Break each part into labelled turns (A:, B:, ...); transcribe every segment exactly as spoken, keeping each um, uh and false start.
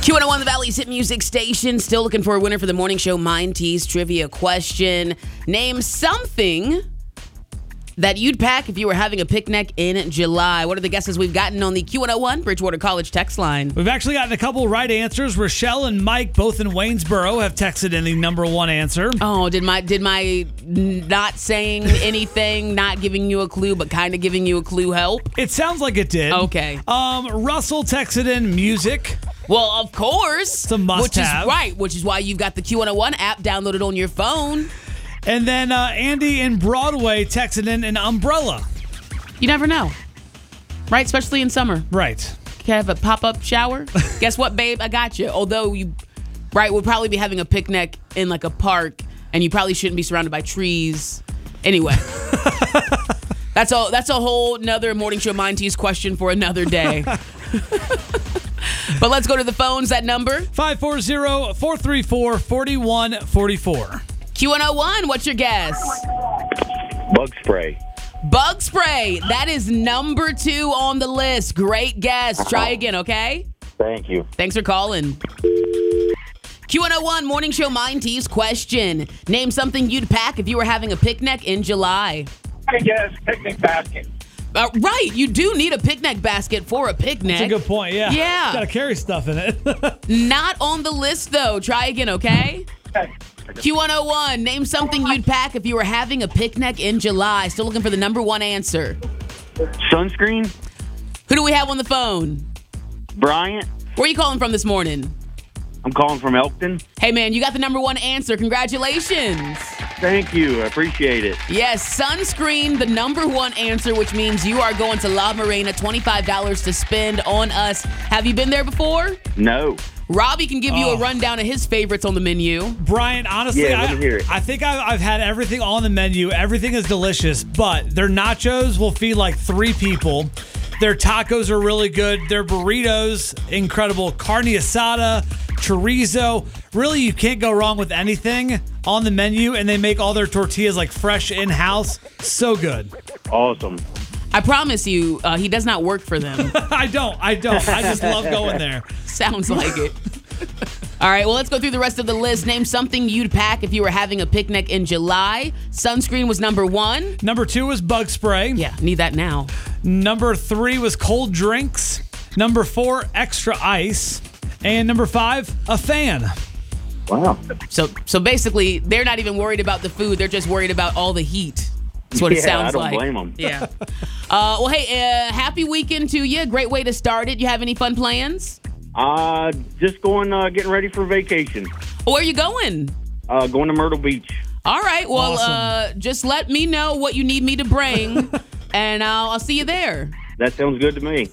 A: Q one oh one, the Valley's hit music station. Still looking for a winner for the morning show Mind Tease trivia question. Name something that you'd pack if you were having a picnic in July. What are the guesses we've gotten on the Q one oh one Bridgewater College text line?
B: We've actually gotten a couple right answers. Rochelle and Mike, both in Waynesboro, have texted in the number one answer.
A: Oh, did my did my not saying anything, not giving you a clue, but kind of giving you a clue help?
B: It sounds like it did.
A: Okay.
B: Um, Russell texted in music.
A: Well, of course.
B: It's a must
A: which
B: have.
A: Is right, which is why you've got the Q one oh one app downloaded on your phone.
B: And then uh, Andy in Broadway texted in an umbrella.
A: You never know. Right? Especially in summer.
B: Right.
A: Can I have a pop-up shower? Guess what, babe? I got you. Although you, right, we'll probably be having a picnic in like a park, and you probably shouldn't be surrounded by trees. Anyway. That's a, that's a whole nother morning show Mind Tease question for another day. But let's go to the phones. That number?
B: five four zero, four three four, four one four four.
A: Q one oh one, what's your guess?
C: Bug spray.
A: Bug spray. That is number two on the list. Great guess. Try again, okay?
C: Thank you.
A: Thanks for calling. Q one oh one Morning Show Mind Tease question. Name something you'd pack if you were having a picnic in July.
D: I guess picnic basket.
A: Uh, right, you do need a picnic basket for a picnic.
B: That's a good point, yeah.
A: Yeah.
B: Got to carry stuff in it.
A: Not on the list, though. Try again, okay?
D: Okay.
A: Q one oh one, name something you'd pack if you were having a picnic in July. Still looking for the number one answer.
C: Sunscreen.
A: Who do we have on the phone?
C: Bryant.
A: Where are you calling from this morning?
C: I'm calling from Elkton.
A: Hey, man, you got the number one answer. Congratulations.
C: Thank you. I appreciate it.
A: Yes, sunscreen, the number one answer, which means you are going to La Marina, twenty-five dollars to spend on us. Have you been there before?
C: No.
A: Robbie can give you
B: Oh.
A: a rundown of his favorites on the menu.
B: Brian, honestly,
C: Yeah, let
B: I,
C: me hear it.
B: I think I've, I've had everything on the menu. Everything is delicious, but their nachos will feed like three people. Their tacos are really good. Their burritos, incredible. Carne asada, chorizo. Really, you can't go wrong with anything on the menu, and they make all their tortillas like fresh in-house. So good.
C: Awesome.
A: I promise you, uh, he does not work for them.
B: I don't. I don't. I just love going there.
A: Sounds like it. All right, well, let's go through the rest of the list. Name something you'd pack if you were having a picnic in July. Sunscreen was number one.
B: Number two was bug spray.
A: Yeah, need that now.
B: Number three was cold drinks. Number four, extra ice. And number five, a fan.
C: Wow.
A: So so basically, they're not even worried about the food. They're just worried about all the heat. That's what it
C: Yeah,
A: sounds
C: I don't
A: like.
C: blame 'em.
A: Yeah. Uh, well, hey, uh, happy weekend to you. Great way to start it. You have any fun plans?
C: Uh, just going, uh, getting ready for vacation.
A: Where are you going?
C: Uh, going to Myrtle Beach.
A: All right. Well,
B: Awesome.
A: uh, just let me know what you need me to bring, and I'll, I'll see you there.
C: That sounds good to me.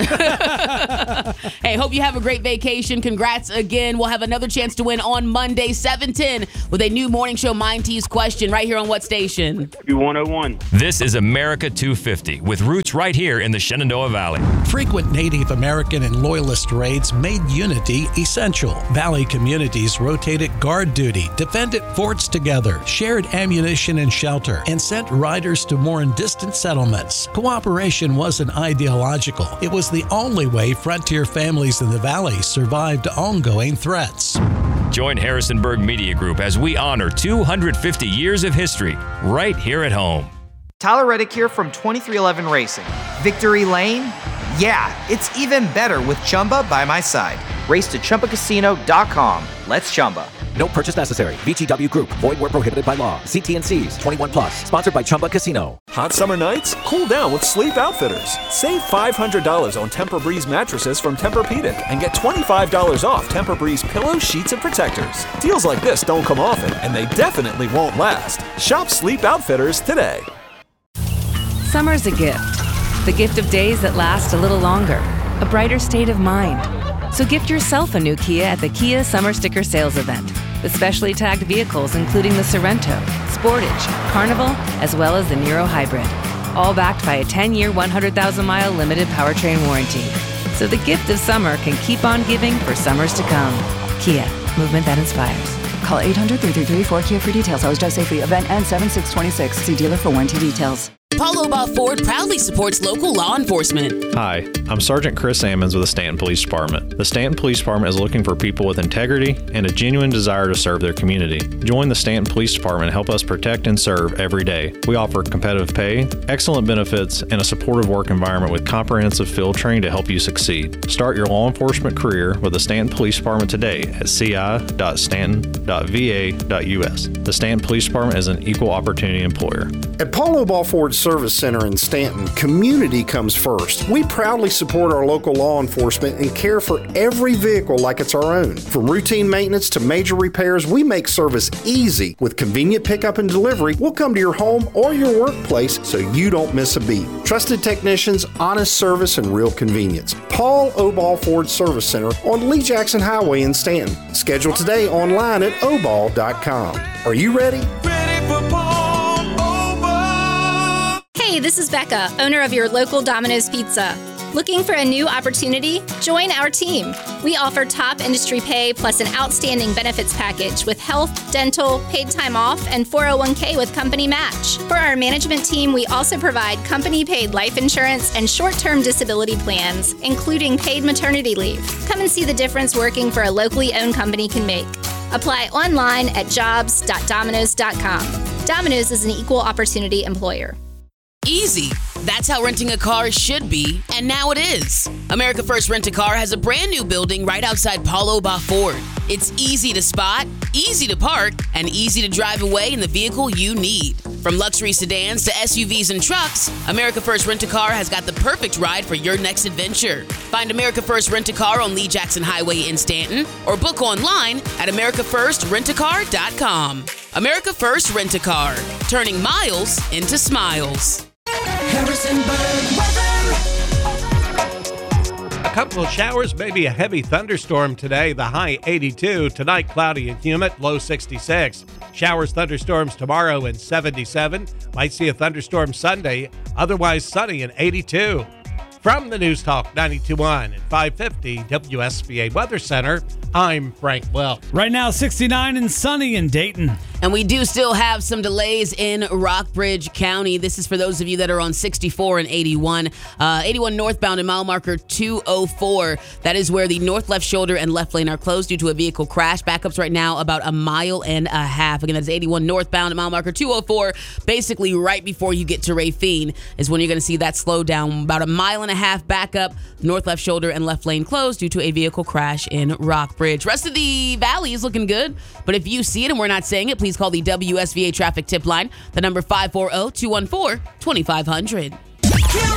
A: Hey, hope you have a great vacation. Congrats again. We'll have another chance to win on Monday, seven ten, with a new morning show Mind Tease question right here on what station?
C: Q one oh one.
E: This is America two fifty, with roots right here in the Shenandoah Valley.
F: Frequent Native American and Loyalist raids made unity essential. Valley communities rotated guard duty, defended forts together, shared ammunition and shelter, and sent riders to more distant settlements. Cooperation wasn't ideological. It was the only way frontier families in the Valley survived ongoing threats.
E: Join Harrisonburg Media Group as we honor two hundred fifty years of history right here at home.
G: Tyler Reddick here from twenty-three eleven Racing. Victory Lane? Yeah, it's even better with Chumba by my side. Race to Chumba Casino dot com. Let's Chumba.
H: No purchase necessary. V G W Group. Void where prohibited by law. See T and C's. twenty-one plus. Sponsored by Chumba Casino.
I: Hot summer nights? Cool down with Sleep Outfitters. Save five hundred dollars on Tempur-Breeze mattresses from Tempur-Pedic and get twenty-five dollars off Tempur-Breeze pillows, sheets, and protectors. Deals like this don't come often, and they definitely won't last. Shop Sleep Outfitters today.
J: Summer's a gift. The gift of days that last a little longer. A brighter state of mind. So gift yourself a new Kia at the Kia Summer Sticker Sales Event. With specially tagged vehicles including the Sorrento, Sportage, Carnival, as well as the Niro Hybrid. All backed by a ten-year, one hundred thousand mile limited powertrain warranty. So the gift of summer can keep on giving for summers to come. Kia, movement that inspires.
K: Call eight hundred, three three three, four K I A for details. Always drive safely. Event ends seven six twenty-six. See dealer for warranty details.
A: Paulo Ball Ford proudly supports local law enforcement.
K: Hi, I'm Sergeant Chris Ammons with the Stanton Police Department. The Stanton Police Department is looking for people with integrity and a genuine desire to serve their community. Join the Stanton Police Department and help us protect and serve every day. We offer competitive pay, excellent benefits, and a supportive work environment with comprehensive field training to help you succeed. Start your law enforcement career with the Stanton Police Department today at c i dot stanton dot v a dot u s. The Stanton Police Department is an equal opportunity employer.
L: At Paulo Ball Ford Service Center in Stanton, community comes first. We proudly support our local law enforcement and care for every vehicle like it's our own. From routine maintenance to major repairs, we make service easy. With convenient pickup and delivery, we'll come to your home or your workplace so you don't miss a beat. Trusted technicians, honest service, and real convenience. Paul Oball Ford Service Center on Lee Jackson Highway in Stanton. Schedule today online at oball dot com. Are you ready?
M: Ready for Paul Oball. Hey, this is Becca, owner of your local Domino's Pizza. Looking for a new opportunity? Join our team. We offer top industry pay plus an outstanding benefits package with health, dental, paid time off, and four oh one k with company match. For our management team, we also provide company-paid life insurance and short-term disability plans, including paid maternity leave. Come and see the difference working for a locally owned company can make. Apply online at jobs dot domino's dot com. Domino's is an equal opportunity employer.
A: Easy. That's how renting a car should be, and now it is. America First Rent-A-Car has a brand new building right outside Paulo Ball Ford. It's easy to spot, easy to park, and easy to drive away in the vehicle you need. From luxury sedans to S U Vs and trucks, America First Rent-A-Car has got the perfect ride for your next adventure. Find America First Rent-A-Car on Lee Jackson Highway in Stanton, or book online at america first rent a car dot com. America First Rent-A-Car, turning miles into smiles.
N: Harrisonburg weather. A couple of showers, maybe a heavy thunderstorm today. The high eighty-two. Tonight, cloudy and humid, low sixty-six. Showers, thunderstorms tomorrow in seventy-seven. Might see a thunderstorm Sunday. Otherwise sunny in eighty-two. From the News Talk ninety-two point one and five fifty W S B A Weather Center, I'm Frank Welk.
B: Right now, sixty-nine and sunny in Dayton.
A: And we do still have some delays in Rockbridge County. This is for those of you that are on sixty-four and eighty-one. Uh, eighty-one northbound in mile marker two oh four. That is where the north left shoulder and left lane are closed due to a vehicle crash. Backups right now about a mile and a half. Again, that's eighty-one northbound at mile marker two oh four. Basically, right before you get to Rafine is when you're going to see that slow down. About a mile and a half backup. North left shoulder and left lane closed due to a vehicle crash in Rockbridge. Rest of the valley is looking good. But if you see it and we're not saying it, please call the W S V A traffic tip line. The number five four zero, two one four, two five zero zero.